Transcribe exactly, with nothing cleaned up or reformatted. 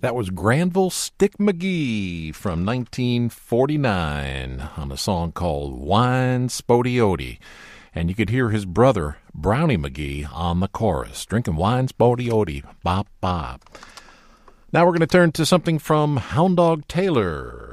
That was Granville Stick McGee from nineteen forty-nine on a song called Wine Spody-Ody. And you could hear his brother, Brownie McGee, on the chorus, drinking wine Spody-Ody, bop, bop. Now we're going to turn to something from Hound Dog Taylor.